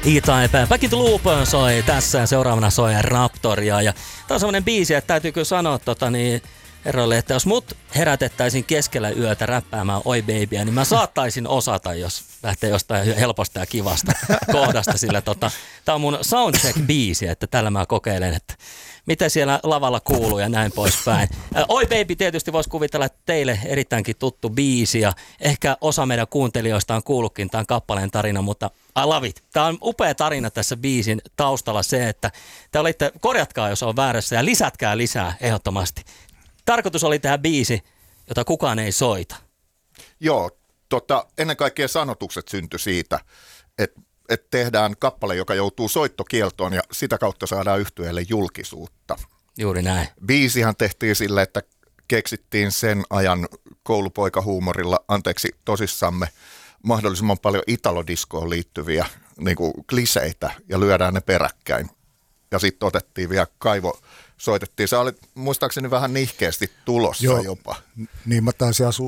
E-Type, Back in the Loop soi tässä ja seuraavana soi Raptoria. Ja tää on semmonen biisi, että täytyy kyllä sanoa herroille, että jos mut herätettäisiin keskellä yötä räppäämään Oi Babyä, niin mä saattaisin osata, jos lähtee jostain helposta ja kivasta kohdasta, sillä tää on mun soundcheck-biisi, että tällä mä kokeilen, että mitä siellä lavalla kuuluu ja näin poispäin. Oi Baby tietysti voisi kuvitella, että teille erittäinkin tuttu biisi ja ehkä osa meidän kuuntelijoista on kuullutkin tämän kappaleen tarina, mutta I love it. Tämä on upea tarina tässä biisin taustalla se, että te olitte, korjatkaa jos on väärässä ja lisätkää lisää ehdottomasti. Tarkoitus oli tehdä biisi, jota kukaan ei soita. Joo, ennen kaikkea sanotukset syntyi siitä, että tehdään kappale, joka joutuu soittokieltoon ja sitä kautta saadaan yhtyeelle julkisuutta. Juuri näin. Biisihan tehtiin sille, että keksittiin sen ajan koulupoikahuumorilla, anteeksi tosissamme, mahdollisimman paljon italodiskoon liittyviä niin kuin kliseitä ja lyödään ne peräkkäin. Ja sitten otettiin vielä soitettiin. Se oli muistaakseni vähän nihkeästi tulossa jopa. Niin mä taisin asua